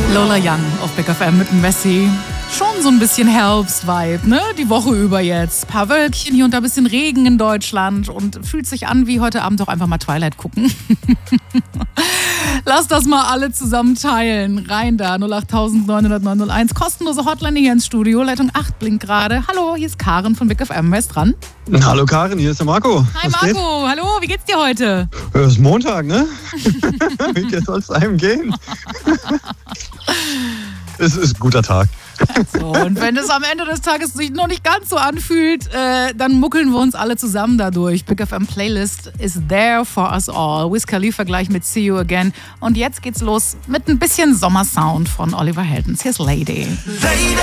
Lola Young auf Big FM mit Messi. Schon so ein bisschen Herbst-Vibe, ne? Die Woche über jetzt. Ein paar Wölkchen, hier und da ein bisschen Regen in Deutschland und fühlt sich an wie heute Abend doch einfach mal Twilight gucken. Lass das mal alle zusammen teilen. Rein da, 08900 kostenlose Hotline hier ins Studio. Leitung 8 blinkt gerade. Hallo, hier ist Karen von Big FM. Wer ist dran? Hallo Karen, hier ist der Marco. Hi Marco, hallo, wie geht's dir heute? Es ist Montag, ne? Wie soll es einem gehen? Es ist ein guter Tag. So, und wenn es am Ende des Tages sich noch nicht ganz so anfühlt, dann muckeln wir uns alle zusammen dadurch. Big FM Playlist is there for us all. Wiz Khalifa gleich mit See You Again. Und jetzt geht's los mit ein bisschen Sommersound von Oliver Heldens. Here's Lady.